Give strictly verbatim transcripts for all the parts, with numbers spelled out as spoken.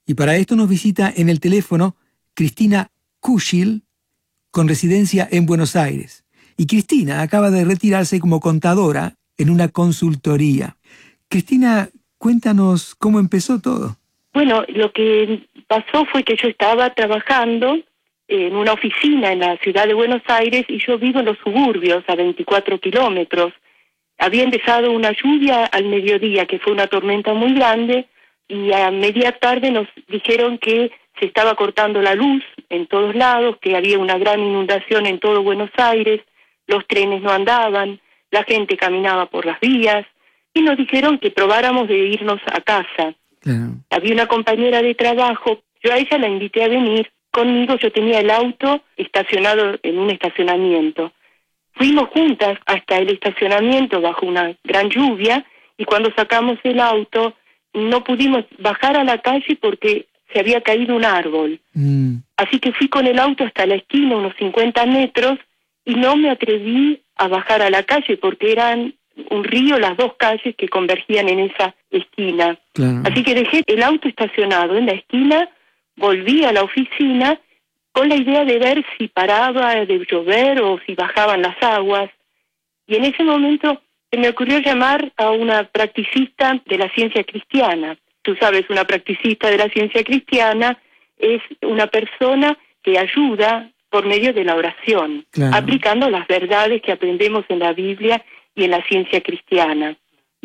Y para esto nos visita en el teléfono Cristina Kuschel, con residencia en Buenos Aires. Y Cristina acaba de retirarse como contadora en una consultoría. Cristina, cuéntanos cómo empezó todo. Bueno, lo que pasó fue que yo estaba trabajando en una oficina en la ciudad de Buenos Aires y yo vivo en los suburbios, a veinticuatro kilómetros. Había empezado una lluvia al mediodía, que fue una tormenta muy grande, y a media tarde nos dijeron que se estaba cortando la luz en todos lados, que había una gran inundación en todo Buenos Aires, los trenes no andaban, la gente caminaba por las vías, y nos dijeron que probáramos de irnos a casa. Claro. Había una compañera de trabajo, yo a ella la invité a venir conmigo, yo tenía el auto estacionado en un estacionamiento. Fuimos juntas hasta el estacionamiento bajo una gran lluvia, y cuando sacamos el auto no pudimos bajar a la calle porque se había caído un árbol. Mm. Así que fui con el auto hasta la esquina, unos cincuenta metros, y no me atreví a bajar a la calle porque eran un río las dos calles que convergían en esa esquina. Claro. Así que dejé el auto estacionado en la esquina, volví a la oficina con la idea de ver si paraba de llover o si bajaban las aguas. Y en ese momento se me ocurrió llamar a una practicista de la ciencia cristiana. Tú sabes, una practicista de la ciencia cristiana es una persona que ayuda por medio de la oración, Claro. aplicando las verdades que aprendemos en la Biblia y en la ciencia cristiana.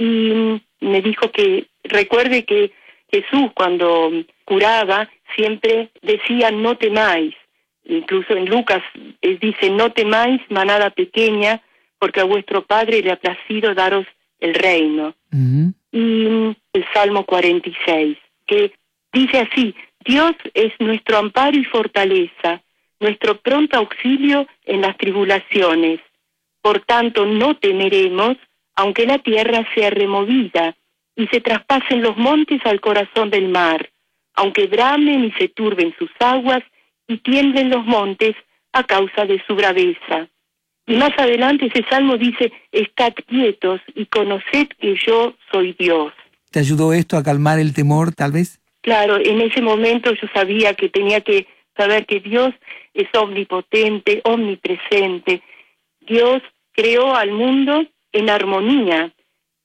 Y me dijo que recuerde que Jesús, cuando curaba, siempre decía no temáis. Incluso en Lucas él dice no temáis, manada pequeña, porque a vuestro Padre le ha placido daros el reino. Uh-huh. Y el Salmo cuarenta y seis, que dice así: Dios es nuestro amparo y fortaleza, nuestro pronto auxilio en las tribulaciones. Por tanto, no temeremos, aunque la tierra sea removida y se traspasen los montes al corazón del mar, aunque bramen y se turben sus aguas y tiemblen los montes a causa de su braveza. Y más adelante ese salmo dice: estad quietos y conoced que yo soy Dios. ¿Te ayudó esto a calmar el temor, tal vez? Claro, en ese momento yo sabía que tenía que saber que Dios es omnipotente, omnipresente. Dios creó al mundo en armonía.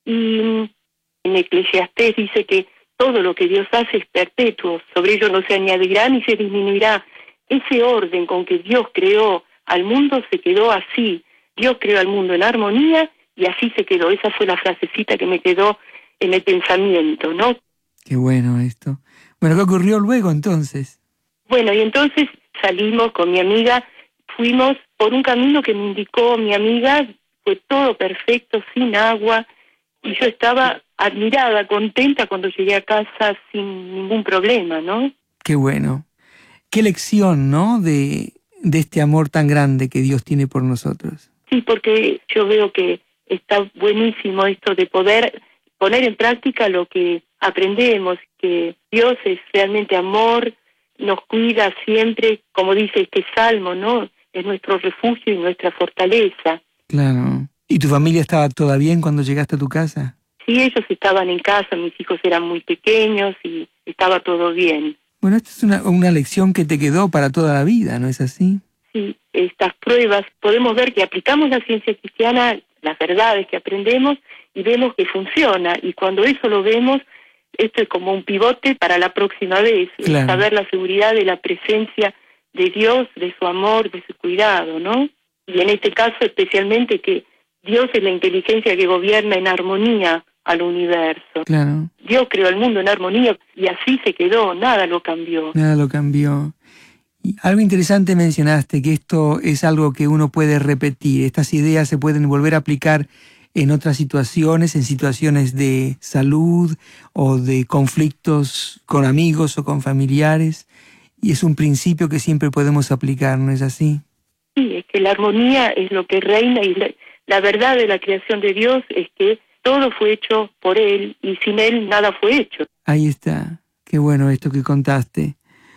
Y en Eclesiastés dice que todo lo que Dios hace es perpetuo, sobre ello no se añadirá ni se disminuirá. Ese orden con que Dios creó al mundo se quedó así. Dios creó al mundo en armonía y así se quedó. Esa fue la frasecita que me quedó en el pensamiento, ¿no? Qué bueno esto. Bueno, ¿qué ocurrió luego entonces? Bueno, y entonces salimos con mi amiga, fuimos por un camino que me indicó mi amiga, fue todo perfecto, sin agua, y yo estaba admirada, contenta cuando llegué a casa sin ningún problema, ¿no? Qué bueno. Qué lección, ¿no?, de, de este amor tan grande que Dios tiene por nosotros. Sí, porque yo veo que está buenísimo esto de poder poner en práctica lo que aprendemos, que Dios es realmente amor, nos cuida siempre, como dice este salmo, ¿no? Es nuestro refugio y nuestra fortaleza. Claro. ¿Y tu familia estaba toda bien cuando llegaste a tu casa? Sí, ellos estaban en casa, mis hijos eran muy pequeños y estaba todo bien. Bueno, esta es una, una lección que te quedó para toda la vida, ¿no es así? Sí, estas pruebas, podemos ver que aplicamos la ciencia cristiana, las verdades que aprendemos, y vemos que funciona. Y cuando eso lo vemos, esto es como un pivote para la próxima vez. Claro. Saber la seguridad de la presencia de Dios, de su amor, de su cuidado, ¿no? Y en este caso especialmente que Dios es la inteligencia que gobierna en armonía al universo. Claro. Dios creó el mundo en armonía y así se quedó, nada lo cambió. Nada lo cambió. Y algo interesante mencionaste, que esto es algo que uno puede repetir. Estas ideas se pueden volver a aplicar en otras situaciones, en situaciones de salud o de conflictos con amigos o con familiares. Y es un principio que siempre podemos aplicar, ¿no es así? Sí, es que la armonía es lo que reina y la, la verdad de la creación de Dios es que todo fue hecho por Él y sin Él nada fue hecho. Ahí está. Qué bueno esto que contaste.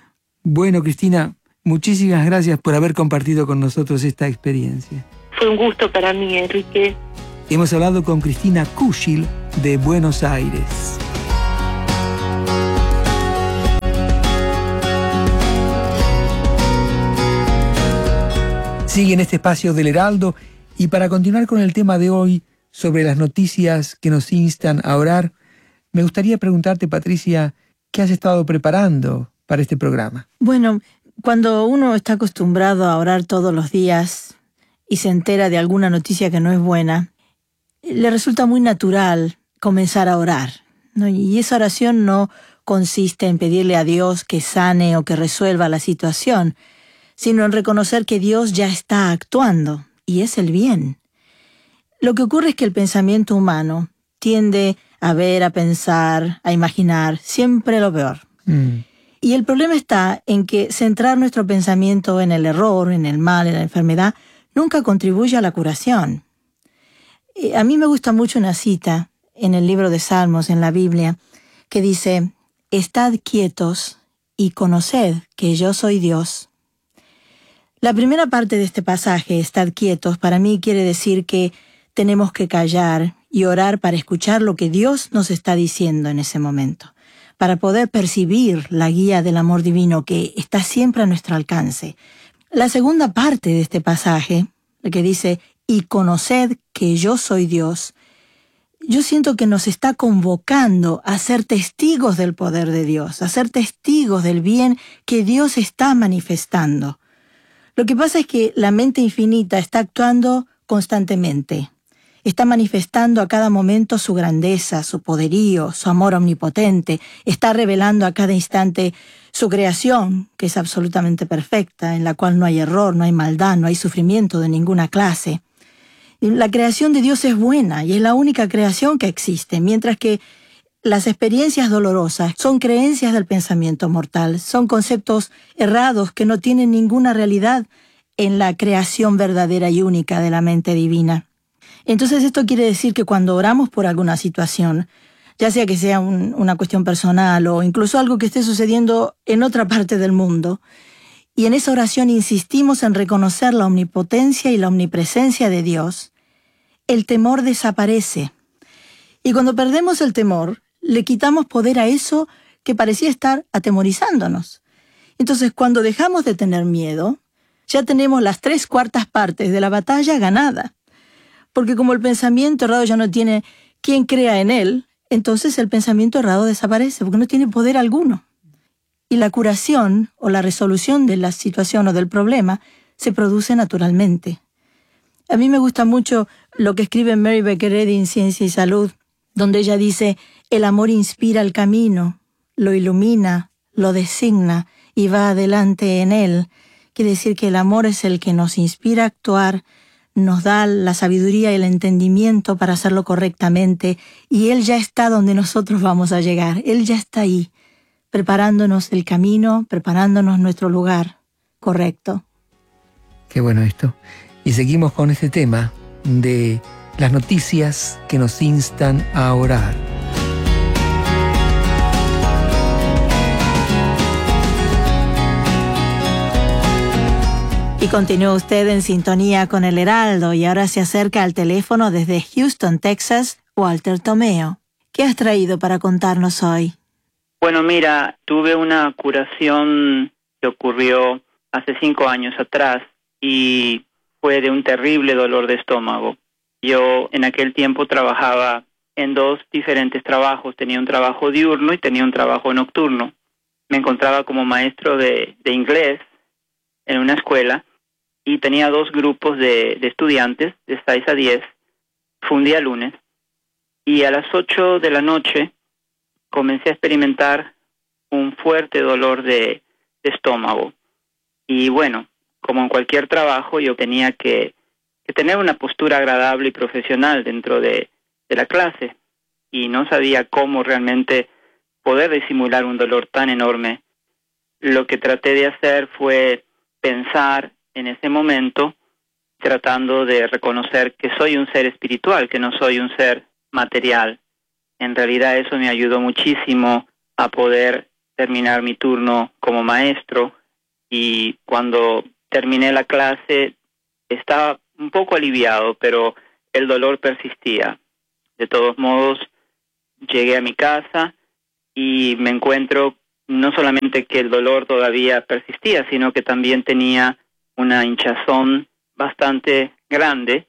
Bueno, Cristina, muchísimas gracias por haber compartido con nosotros esta experiencia. Fue un gusto para mí, Enrique. Hemos hablado con Cristina Kuschel de Buenos Aires. Sigue en este espacio del Heraldo, y para continuar con el tema de hoy sobre las noticias que nos instan a orar, me gustaría preguntarte, Patricia, ¿qué has estado preparando para este programa? Bueno, cuando uno está acostumbrado a orar todos los días y se entera de alguna noticia que no es buena, le resulta muy natural comenzar a orar, ¿no? Y esa oración no consiste en pedirle a Dios que sane o que resuelva la situación, sino en reconocer que Dios ya está actuando, y es el bien. Lo que ocurre es que el pensamiento humano tiende a ver, a pensar, a imaginar siempre lo peor. Mm. Y el problema está en que centrar nuestro pensamiento en el error, en el mal, en la enfermedad, nunca contribuye a la curación. Eh, A mí me gusta mucho una cita en el libro de Salmos, en la Biblia, que dice: «Estad quietos y conoced que yo soy Dios». La primera parte de este pasaje, «Estad quietos», para mí quiere decir que tenemos que callar y orar para escuchar lo que Dios nos está diciendo en ese momento, para poder percibir la guía del amor divino que está siempre a nuestro alcance. La segunda parte de este pasaje, la que dice, «y conoced que yo soy Dios», yo siento que nos está convocando a ser testigos del poder de Dios, a ser testigos del bien que Dios está manifestando. Lo que pasa es que la mente infinita está actuando constantemente. Está manifestando a cada momento su grandeza, su poderío, su amor omnipotente. Está revelando a cada instante su creación, que es absolutamente perfecta, en la cual no hay error, no hay maldad, no hay sufrimiento de ninguna clase. La creación de Dios es buena y es la única creación que existe, mientras que las experiencias dolorosas son creencias del pensamiento mortal, son conceptos errados que no tienen ninguna realidad en la creación verdadera y única de la mente divina. Entonces esto quiere decir que cuando oramos por alguna situación, ya sea que sea un, una cuestión personal o incluso algo que esté sucediendo en otra parte del mundo, y en esa oración insistimos en reconocer la omnipotencia y la omnipresencia de Dios, el temor desaparece. Y cuando perdemos el temor, le quitamos poder a eso que parecía estar atemorizándonos. Entonces, cuando dejamos de tener miedo, ya tenemos las tres cuartas partes de la batalla ganada. Porque como el pensamiento errado ya no tiene quien crea en él, entonces el pensamiento errado desaparece, porque no tiene poder alguno. Y la curación o la resolución de la situación o del problema se produce naturalmente. A mí me gusta mucho lo que escribe Mary Baker Eddy en Ciencia y Salud, donde ella dice: el amor inspira el camino, lo ilumina, lo designa y va adelante en él. Quiere decir que el amor es el que nos inspira a actuar, nos da la sabiduría y el entendimiento para hacerlo correctamente, y Él ya está donde nosotros vamos a llegar. Él ya está ahí, preparándonos el camino, preparándonos nuestro lugar correcto. Qué bueno esto. Y seguimos con este tema de las noticias que nos instan a orar. Y continúa usted en sintonía con el Heraldo, y ahora se acerca al teléfono desde Houston, Texas, Walter Tomeo. ¿Qué has traído para contarnos hoy? Bueno, mira, tuve una curación que ocurrió hace cinco años atrás y fue de un terrible dolor de estómago. Yo en aquel tiempo trabajaba en dos diferentes trabajos. Tenía un trabajo diurno y tenía un trabajo nocturno. Me encontraba como maestro de, de inglés en una escuela y tenía dos grupos de, de estudiantes, de seis a diez. Fue un día lunes y a las ocho de la noche comencé a experimentar un fuerte dolor de, de estómago. Y bueno, como en cualquier trabajo, yo tenía que, que tener una postura agradable y profesional dentro de, de la clase. Y no sabía cómo realmente poder disimular un dolor tan enorme. Lo que traté de hacer fue pensar en ese momento, tratando de reconocer que soy un ser espiritual, que no soy un ser material. En realidad eso me ayudó muchísimo a poder terminar mi turno como maestro, y cuando terminé la clase estaba un poco aliviado, pero el dolor persistía. De todos modos, llegué a mi casa y me encuentro no solamente que el dolor todavía persistía, sino que también tenía una hinchazón bastante grande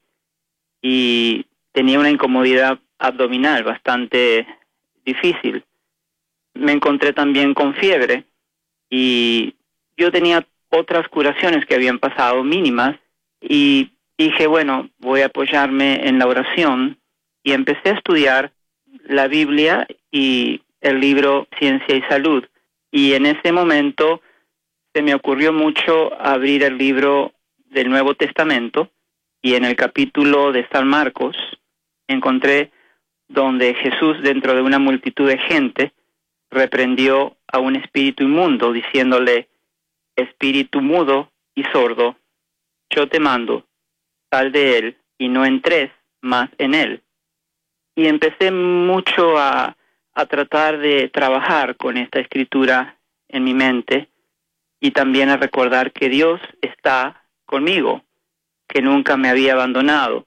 y tenía una incomodidad abdominal bastante difícil. Me encontré también con fiebre y yo tenía otras curaciones que habían pasado mínimas y dije, bueno, voy a apoyarme en la oración y empecé a estudiar la Biblia y el libro Ciencia y Salud. Y en ese momento se me ocurrió mucho abrir el libro del Nuevo Testamento y en el capítulo de San Marcos encontré donde Jesús, dentro de una multitud de gente, reprendió a un espíritu inmundo, diciéndole: espíritu mudo y sordo, yo te mando, sal de él y no entres más en él. Y empecé mucho a, a tratar de trabajar con esta escritura en mi mente y también a recordar que Dios está conmigo, que nunca me había abandonado.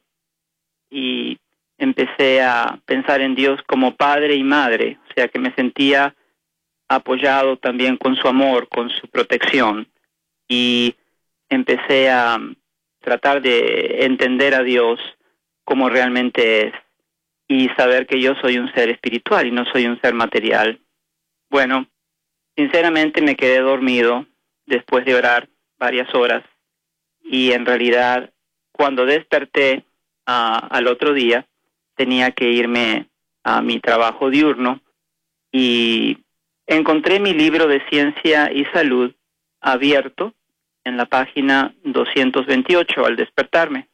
Y empecé a pensar en Dios como padre y madre, o sea que me sentía apoyado también con su amor, con su protección. Y empecé a tratar de entender a Dios como realmente es y saber que yo soy un ser espiritual y no soy un ser material. Bueno, sinceramente me quedé dormido después de orar varias horas y en realidad cuando desperté uh, al otro día tenía que irme a mi trabajo diurno y encontré mi libro de Ciencia y Salud abierto en la página doscientos veintiocho al despertarme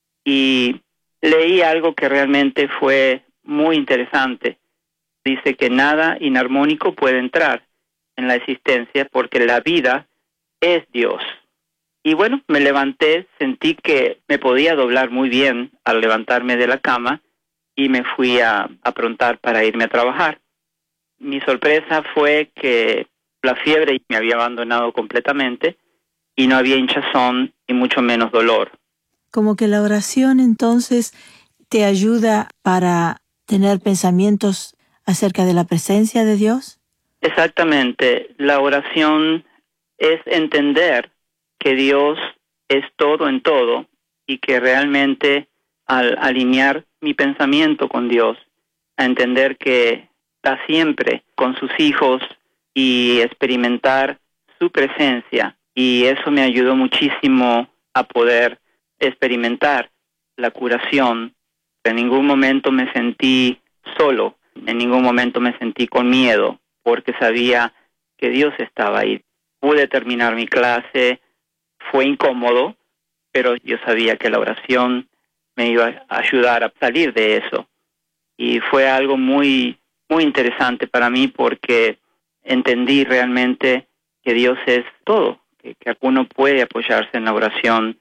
y leí algo que realmente fue muy interesante. Dice que nada inarmónico puede entrar en la existencia porque la vida es Dios. Y bueno, me levanté, sentí que me podía doblar muy bien al levantarme de la cama y me fui a aprontar para irme a trabajar. Mi sorpresa fue que la fiebre me había abandonado completamente y no había hinchazón y mucho menos dolor. Como que la oración entonces te ayuda para tener pensamientos acerca de la presencia de Dios. Exactamente. La oración es entender que Dios es todo en todo y que realmente al alinear mi pensamiento con Dios, a entender que está siempre con sus hijos y experimentar su presencia. Y eso me ayudó muchísimo a poder experimentar la curación. En ningún momento me sentí solo, en ningún momento me sentí con miedo, porque sabía que Dios estaba ahí. Pude terminar mi clase, fue incómodo, pero yo sabía que la oración me iba a ayudar a salir de eso. Y fue algo muy, muy interesante para mí porque entendí realmente que Dios es todo, que, que uno puede apoyarse en la oración.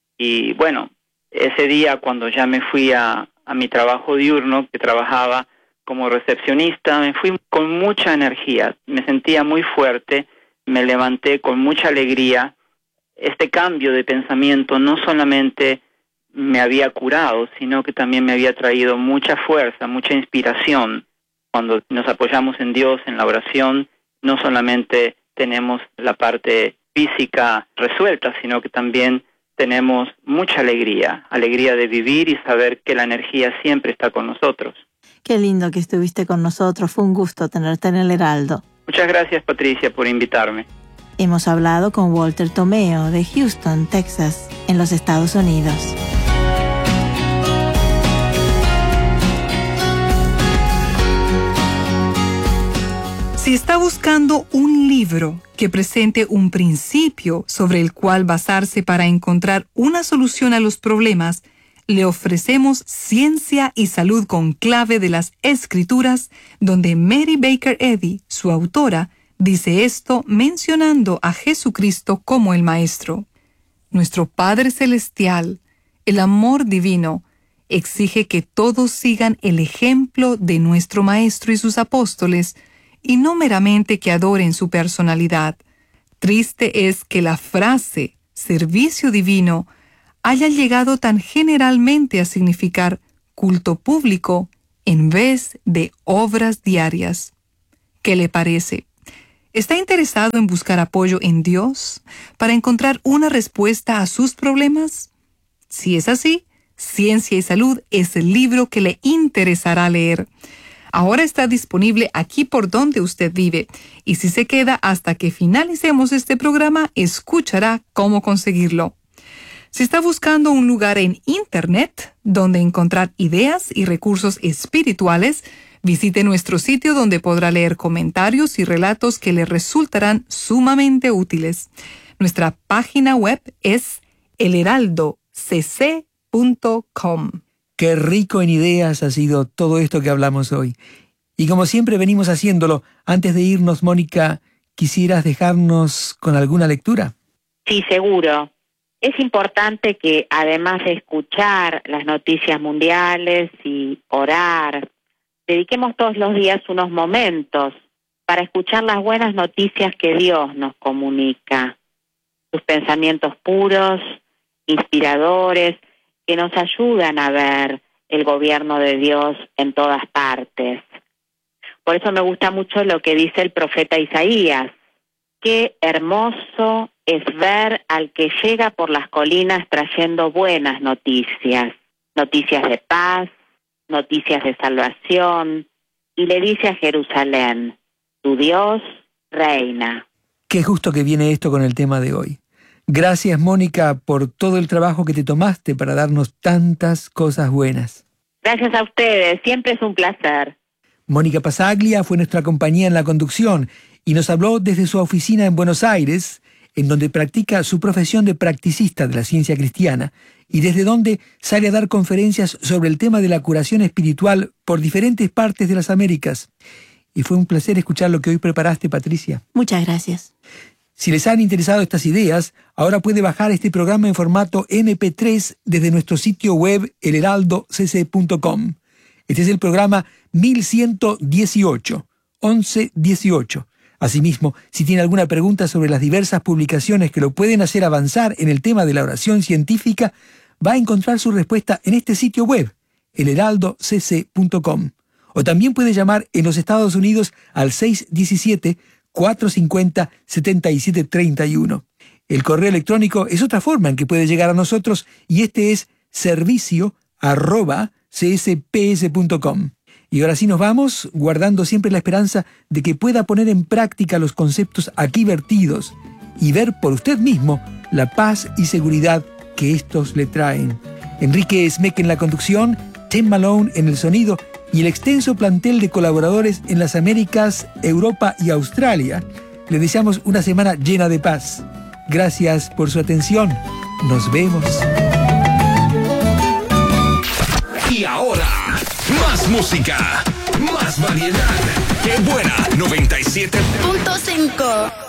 Y bueno, ese día cuando ya me fui a, a mi trabajo diurno, que trabajaba como recepcionista, me fui con mucha energía, me sentía muy fuerte, me levanté con mucha alegría. Este cambio de pensamiento no solamente me había curado, sino que también me había traído mucha fuerza, mucha inspiración. Cuando nos apoyamos en Dios, en la oración, no solamente tenemos la parte física resuelta, sino que también tenemos mucha alegría, alegría de vivir y saber que la energía siempre está con nosotros. Qué lindo que estuviste con nosotros, fue un gusto tenerte en el Heraldo. Muchas gracias, Patricia, por invitarme. Hemos hablado con Walter Tomeo de Houston, Texas, en los Estados Unidos. Si está buscando un libro que presente un principio sobre el cual basarse para encontrar una solución a los problemas, le ofrecemos Ciencia y Salud con clave de las Escrituras, donde Mary Baker Eddy, su autora, dice esto mencionando a Jesucristo como el Maestro. Nuestro Padre Celestial, el amor divino, exige que todos sigan el ejemplo de nuestro Maestro y sus apóstoles, y no meramente que adoren su personalidad. Triste es que la frase servicio divino haya llegado tan generalmente a significar culto público en vez de obras diarias. ¿Qué le parece? ¿Está interesado en buscar apoyo en Dios para encontrar una respuesta a sus problemas? Si es así, Ciencia y Salud es el libro que le interesará leer. Ahora está disponible aquí por donde usted vive, y si se queda hasta que finalicemos este programa, escuchará cómo conseguirlo. Si está buscando un lugar en Internet donde encontrar ideas y recursos espirituales, visite nuestro sitio donde podrá leer comentarios y relatos que le resultarán sumamente útiles. Nuestra página web es el heraldo c c punto com. Qué rico en ideas ha sido todo esto que hablamos hoy. Y como siempre venimos haciéndolo, antes de irnos, Mónica, ¿quisieras dejarnos con alguna lectura? Sí, seguro. Es importante que, además de escuchar las noticias mundiales y orar, dediquemos todos los días unos momentos para escuchar las buenas noticias que Dios nos comunica. Sus pensamientos puros, inspiradores, que nos ayudan a ver el gobierno de Dios en todas partes. Por eso me gusta mucho lo que dice el profeta Isaías. Qué hermoso es ver al que llega por las colinas trayendo buenas noticias, noticias de paz, noticias de salvación, y le dice a Jerusalén, tu Dios reina. Qué justo que viene esto con el tema de hoy. Gracias, Mónica, por todo el trabajo que te tomaste para darnos tantas cosas buenas. Gracias a ustedes, siempre es un placer. Mónica Pasaglia fue nuestra compañía en la conducción y nos habló desde su oficina en Buenos Aires, en donde practica su profesión de practicista de la ciencia cristiana y desde donde sale a dar conferencias sobre el tema de la curación espiritual por diferentes partes de las Américas. Y fue un placer escuchar lo que hoy preparaste, Patricia. Muchas gracias. Si les han interesado estas ideas, ahora puede bajar este programa en formato eme pe tres desde nuestro sitio web el heraldo c c punto com. Este es el programa mil ciento dieciocho, once dieciocho. Asimismo, si tiene alguna pregunta sobre las diversas publicaciones que lo pueden hacer avanzar en el tema de la oración científica, va a encontrar su respuesta en este sitio web, el heraldo c c punto com. O también puede llamar en los Estados Unidos al seis uno siete, cuatro cinco cero, siete siete tres uno. El correo electrónico es otra forma en que puede llegar a nosotros y este es servicio arroba c s p s punto com. Y ahora sí nos vamos, guardando siempre la esperanza de que pueda poner en práctica los conceptos aquí vertidos y ver por usted mismo la paz y seguridad que estos le traen. Enrique Esmeck en la conducción, Tim Malone en el sonido y el extenso plantel de colaboradores en las Américas, Europa y Australia. Le deseamos una semana llena de paz. Gracias por su atención. Nos vemos. Y ahora, más música, más variedad. ¡Qué buena! noventa y siete punto cinco